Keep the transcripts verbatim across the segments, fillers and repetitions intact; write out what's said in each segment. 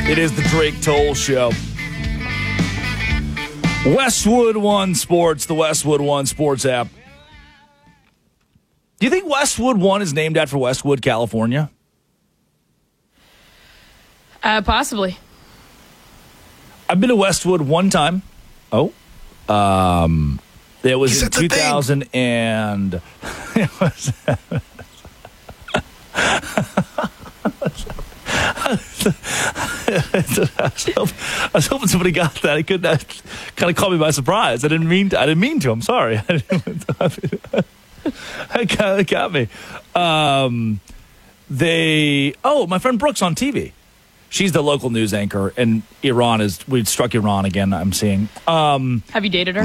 It is the Drake Toll Show. Westwood One Sports, the Westwood One Sports app. Do you think Westwood One is named after Westwood, California? Uh, possibly. I've been to Westwood one time. Oh. Um, it was in two thousand and... It was... I was hoping somebody got that. It could that kind of caught me by surprise. I didn't mean to, I didn't mean to. I'm sorry. That kind of got me. Um, they oh, my friend Brooke's on T V. She's the local news anchor, and Iran is we struck Iran again. I'm seeing. Um, Have you dated her?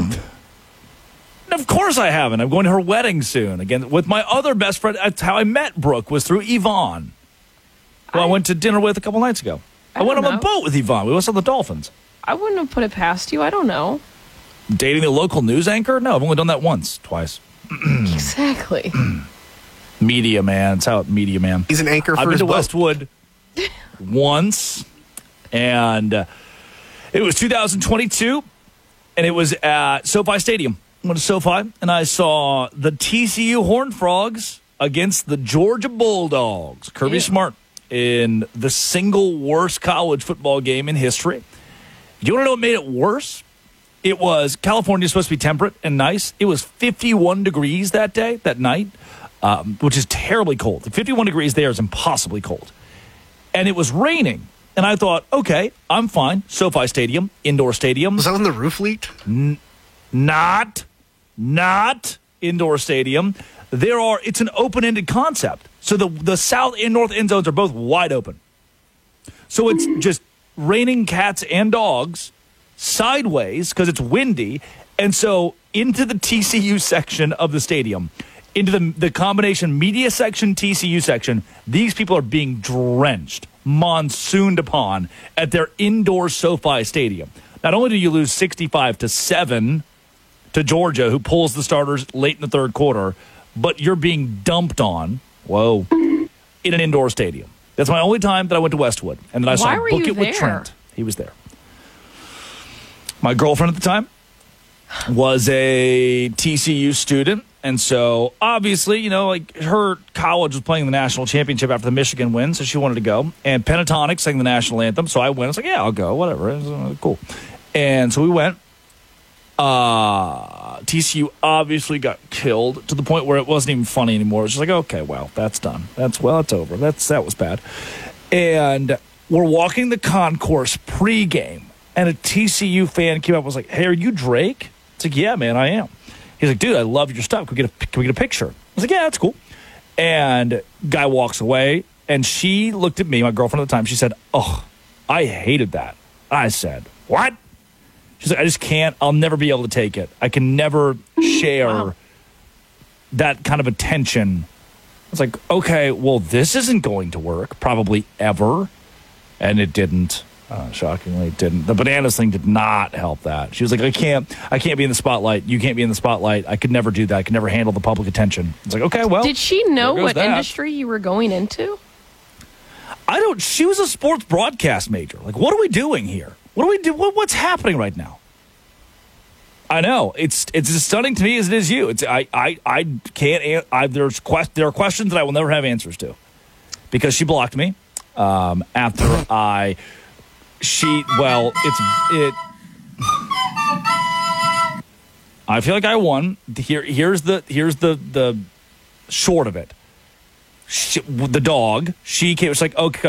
Of course I haven't. I'm going to her wedding soon again with my other best friend. That's how I met Brooke, was through Yvonne, who I, I went to dinner with a couple nights ago. I, I went on know. a boat with Yvonne. We went on the Dolphins. I wouldn't have put it past you. I don't know. Dating the local news anchor? No, I've only done that once, twice. Exactly. Media man. It's how media man. He's an anchor for I've been his to boat. Westwood once, and uh, it was two thousand twenty-two, and it was at SoFi Stadium. I went to SoFi, and I saw the T C U Horned Frogs against the Georgia Bulldogs. Kirby Yeah. Smart in the single worst college football game in history. Do you want to know what made it worse? It was California supposed to be temperate and nice. It was fifty-one degrees that day, that night, um, which is terribly cold. fifty-one degrees there is impossibly cold. And it was raining. And I thought, okay, I'm fine. SoFi Stadium, indoor stadium. Was that when the roof leaked? N- not, not indoor stadium. There are, it's an open-ended concept. So the, the south and north end zones are both wide open. So it's just raining cats and dogs sideways because it's windy. And so into the T C U section of the stadium, into the, the combination media section, T C U section, these people are being drenched, monsooned upon at their indoor SoFi Stadium. Not only do you lose sixty-five to seven to Georgia, who pulls the starters late in the third quarter, but you're being dumped on, whoa, in an indoor stadium. That's my only time that I went to Westwood. And then I Why saw were Book you It with there? Trent. He was there. My girlfriend at the time was a T C U student. And so, obviously, you know, like her college was playing the national championship after the Michigan win, so she wanted to go. And Pentatonic sang the national anthem, so I went. I was like, yeah, I'll go, whatever. It was, uh, cool. And so we went. Uh, T C U obviously got killed to the point where it wasn't even funny anymore. It was just like, okay, well, that's done. That's, well, it's over. That's That was bad. And we're walking the concourse pregame, and a T C U fan came up and was like, hey, are you Drake? It's like, yeah, man, I am. He's like, dude, I love your stuff. Can we get a, can we get a picture? I was like, yeah, that's cool. And guy walks away, and she looked at me, my girlfriend at the time. She said, oh, I hated that. I said, what? She's like, I just can't. I'll never be able to take it. I can never share Wow. that kind of attention. I was like, okay, well, this isn't going to work, probably ever. And it didn't. Uh, shockingly, it didn't. The bananas thing did not help that. She was like, I can't, I can't be in the spotlight. You can't be in the spotlight. I could never do that. I could never handle the public attention. It's like, okay, well. Did she know there goes what that. industry you were going into? I don't, she was a sports broadcast major. Like, what are we doing here? What do we do? What, what's happening right now? I know it's it's as stunning to me as it is you. It's I I, I can't. I, there's quest, there are questions that I will never have answers to because she blocked me um, after I. She well, it's it. I feel like I won. Here here's the here's the the short of it. She, the dog. She came. It's like okay.